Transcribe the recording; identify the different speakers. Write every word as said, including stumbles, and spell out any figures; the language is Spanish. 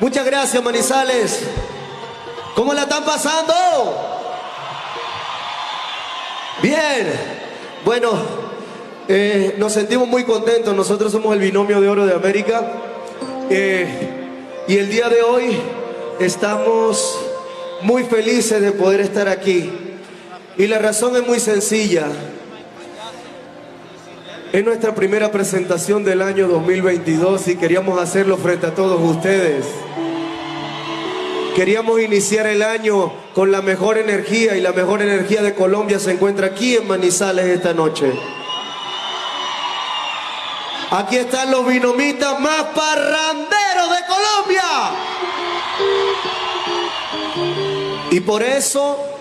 Speaker 1: Muchas gracias, Manizales. ¿Cómo la están pasando? Bien. Bueno, eh, nos sentimos muy contentos. Nosotros somos el binomio de oro de América. Eh, y el día de hoy estamos muy felices de poder estar aquí. Y la razón es muy sencilla. Es nuestra primera presentación del año dos mil veintidós y queríamos hacerlo frente a todos ustedes. Queríamos iniciar el año con la mejor energía, y la mejor energía de Colombia se encuentra aquí en Manizales esta noche. Aquí están los binomitas más parranderos de Colombia. Y por eso